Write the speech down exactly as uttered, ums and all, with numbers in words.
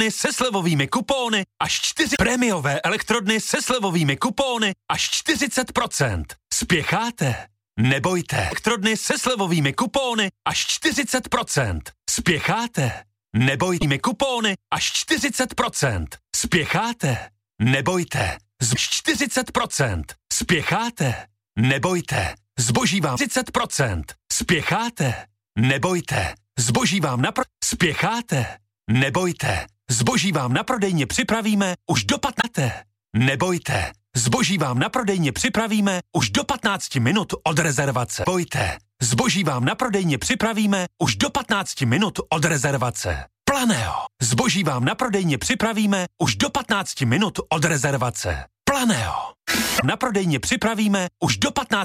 se slevovými kupóny až čtyři prémiové elektrodny se slevovými kupóny až čtyřicet procent. Spěcháte? Nebojte. Elektrodny se slevovými kupóny až čtyřicet procent. Spěcháte? Nebojte. Kupóny až čtyřicet procent. Spěcháte? Nebojte. Z čtyřicet procent. Spěcháte? Nebojte. Zboží vám čtyřicet procent. Spěcháte? Nebojte. Zboží vám na pro... Spěcháte? Nebojte. Zboží vám na prodejně připravíme už do patnácti. Nebojte. Zboží vám na prodejně připravíme už do patnácti minut od rezervace. Bojte. Zboží vám na prodejně připravíme už do patnácti minut od rezervace. Planeo. Zboží vám na prodejně připravíme už do patnácti minut od rezervace. Planeo. Na prodejně připravíme už do patnácti